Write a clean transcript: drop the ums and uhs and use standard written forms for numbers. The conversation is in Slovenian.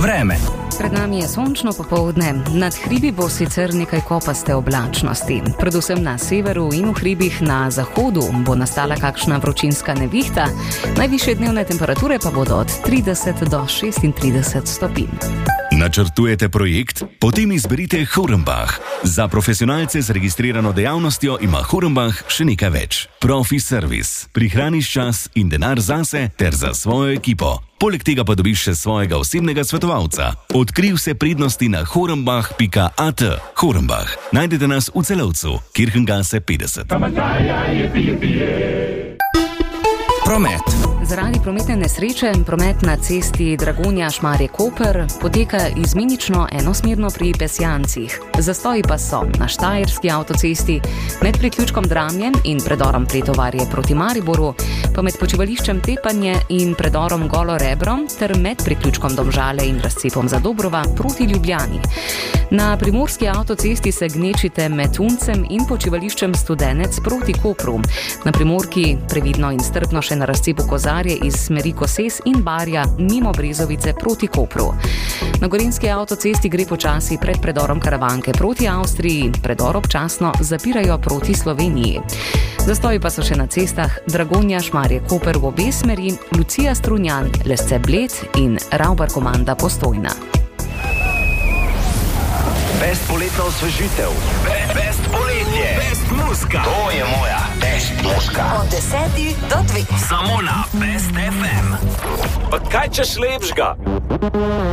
Vreme. Pred nami je sončno popoldne. Nad hribi bo sicer nekaj kopaste oblačnosti. Predvsem na severu in v hribih na zahodu bo nastala kakšna vročinska nevihta. Najvišje dnevne temperature pa bodo od 30 do 36 stopinj. Načrtujete projekt? Potem izberite Hornbach. Za profesionalce z registrirano dejavnostjo ima Hornbach še nekaj več. Profi servis. Prihraniš čas in denar zase ter za svojo ekipo. Poleg tega pa dobiš še svojega osebnega svetovalca. Odkrij vse prednosti na hornbach.at. Hornbach. Najdete nas v Celovcu, Kirchengase 50. Promet. Zaradi prometne nesreče promet na cesti Dragonja-Šmarje-Koper poteka izmenično enosmerno pri Pesjancih. Zastoji pa so na Štajerski avtocesti, med priključkom Dramlje in predorom Pretovarje proti Mariboru, pa med počivališčem Tepanje in predorom Golo Rebro ter med priključkom Domžale in razcepom Zadobrova proti Ljubljani. Na primorski avtocesti se gnečite med Uncem in počivališčem Studenec proti Kopru. Na primorki previdno in strpno še na razcepu Kozarje iz smeri Koses in Barja mimo Brezovice proti Kopru. Na gorenjski avtocesti gre počasi pred predorom Karavanke proti Avstriji, predor občasno zapirajo proti Sloveniji. Zastoji pa so še na cestah Dragonja-Šmarje-Koper v obe smeri, Lucija-Strunjan, Lesce-Bled in Ravbar-Komanda Postojna. Best poletna osvežitev. Best poletje. Best muska. To je moja best muska. Od 10 do 2. Samo na Best FM. Pa kaj češ lepšega?